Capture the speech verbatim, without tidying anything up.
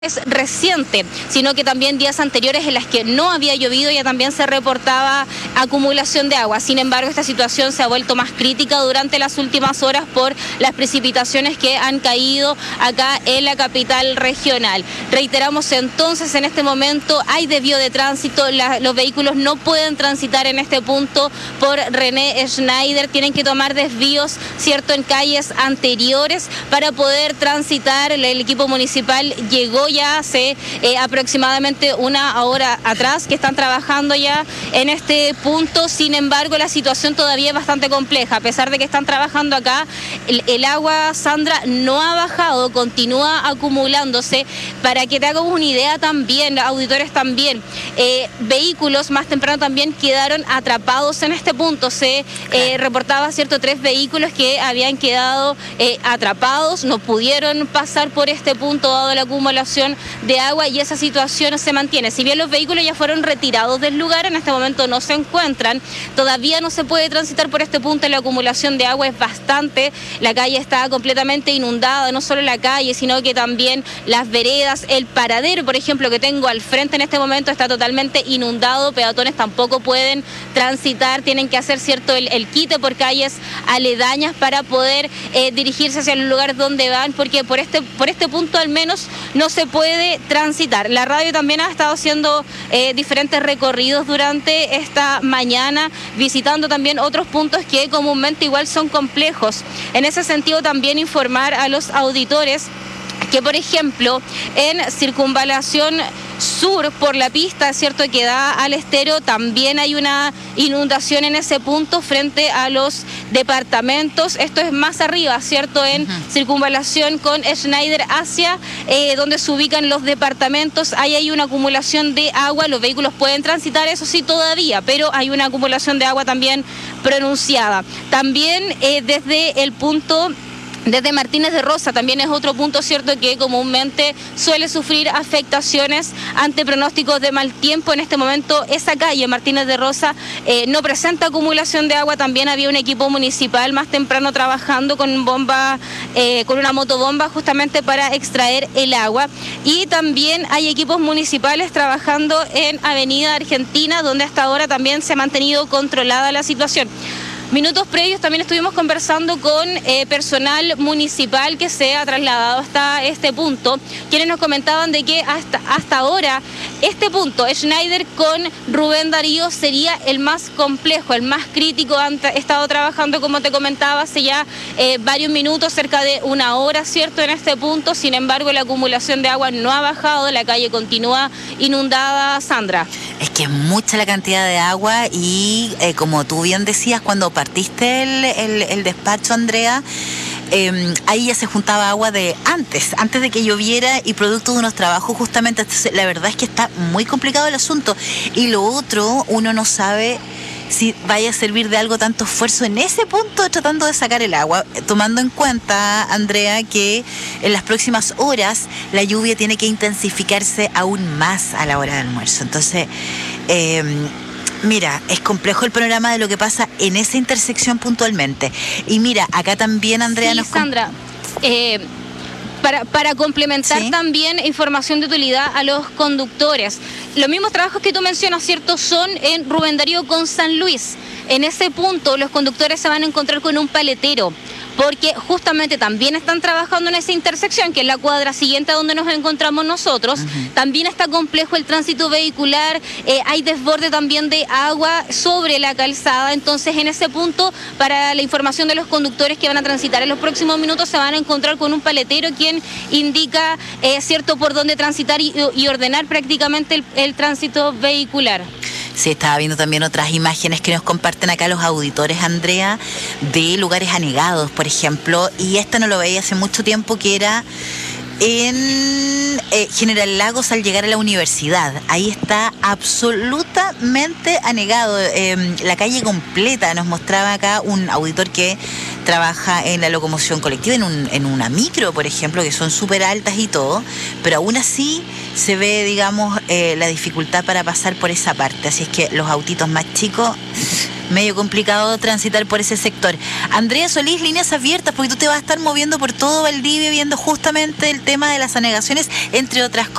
es reciente, sino que también días anteriores en las que no había llovido ya también se reportaba acumulación de agua. Sin embargo, esta situación se ha vuelto más crítica durante las últimas horas por las precipitaciones que han caído acá en la capital regional. Reiteramos entonces, en este momento hay desvío de tránsito, la, los vehículos no pueden transitar en este punto por René Schneider, tienen que tomar desvíos, cierto, en calles anteriores para poder transitar. El, el equipo municipal llegó ya hace eh, aproximadamente una hora atrás que están trabajando ya en este punto. Sin embargo, la situación todavía es bastante compleja. A pesar de que están trabajando acá, el, el agua, Sandra, no ha bajado, continúa acumulándose. Para que te hagas una idea también, auditores también, eh, vehículos más temprano también quedaron atrapados en este punto. Se eh, reportaba, cierto, tres vehículos que habían quedado eh, atrapados, no pudieron pasar por este punto dado la acumulación de agua, y esa situación se mantiene. Si bien los vehículos ya fueron retirados del lugar, en este momento no se encuentran, todavía no se puede transitar por este punto. La acumulación de agua es bastante, la calle está completamente inundada, no solo la calle, sino que también las veredas, el paradero, por ejemplo, que tengo al frente en este momento está totalmente inundado, peatones tampoco pueden transitar, tienen que hacer, cierto, el, el quite por calles aledañas para poder eh, dirigirse hacia el lugar donde van, porque por este, por este punto al menos no se puede transitar. La radio también ha estado haciendo eh, diferentes recorridos durante esta mañana, visitando también otros puntos que comúnmente igual son complejos. En ese sentido, también informar a los auditores que, por ejemplo, en Circunvalación Sur, por la pista, cierto, que da al estero, también hay una inundación en ese punto frente a los departamentos. Esto es más arriba, cierto, en uh-huh. Circunvalación con Schneider hacia eh, donde se ubican los departamentos. Ahí hay una acumulación de agua, los vehículos pueden transitar, eso sí, todavía, pero hay una acumulación de agua también pronunciada. También eh, desde el punto... Desde Martínez de Rosa también es otro punto, cierto, que comúnmente suele sufrir afectaciones ante pronósticos de mal tiempo. En este momento esa calle, Martínez de Rosa, eh, no presenta acumulación de agua. También había un equipo municipal más temprano trabajando con bomba, eh, con una motobomba justamente para extraer el agua. Y también hay equipos municipales trabajando en Avenida Argentina, donde hasta ahora también se ha mantenido controlada la situación. Minutos previos también estuvimos conversando con eh, personal municipal que se ha trasladado hasta este punto, quienes nos comentaban de que hasta, hasta ahora este punto, Schneider con Rubén Darío, sería el más complejo, el más crítico. Han estado trabajando, como te comentaba, hace ya eh, varios minutos, cerca de una hora, cierto, en este punto. Sin embargo, la acumulación de agua no ha bajado, la calle continúa inundada, Sandra. Es que es mucha la cantidad de agua y eh, como tú bien decías cuando partiste el, el, el despacho, Andrea, eh, ahí ya se juntaba agua de antes, antes de que lloviera y producto de unos trabajos justamente. Entonces, la verdad es que está muy complicado el asunto. Y lo otro, uno no sabe si vaya a servir de algo tanto esfuerzo en ese punto tratando de sacar el agua, tomando en cuenta, Andrea, que en las próximas horas la lluvia tiene que intensificarse aún más a la hora del almuerzo. Entonces, eh, mira, es complejo el panorama de lo que pasa en esa intersección puntualmente. Y mira, acá también, Andrea, sí, nos... Sandra, eh... Para, para complementar, ¿sí?, también información de utilidad a los conductores. Los mismos trabajos que tú mencionas, ¿cierto?, son en Rubén Darío con San Luis. En ese punto los conductores se van a encontrar con un paletero, porque justamente también están trabajando en esa intersección, que es la cuadra siguiente a donde nos encontramos nosotros. Uh-huh. También está complejo el tránsito vehicular, eh, hay desborde también de agua sobre la calzada. Entonces, en ese punto, para la información de los conductores que van a transitar en los próximos minutos, se van a encontrar con un paletero quien indica, eh, cierto, por dónde transitar y, y ordenar prácticamente el, el tránsito vehicular. Sí, estaba viendo también otras imágenes que nos comparten acá los auditores, Andrea, de lugares anegados, por ejemplo, y esta no lo veía hace mucho tiempo, que era en eh, General Lagos al llegar a la universidad. Ahí está absolutamente anegado, eh, la calle completa. Nos mostraba acá un auditor que trabaja en la locomoción colectiva, en, un, en una micro, por ejemplo, que son súper altas y todo, pero aún así se ve, digamos, eh, la dificultad para pasar por esa parte. Así es que los autitos más chicos medio complicado transitar por ese sector. Andrea Solís, líneas abiertas, porque tú te vas a estar moviendo por todo Valdivia viendo justamente el tema de las anegaciones, entre otras cosas.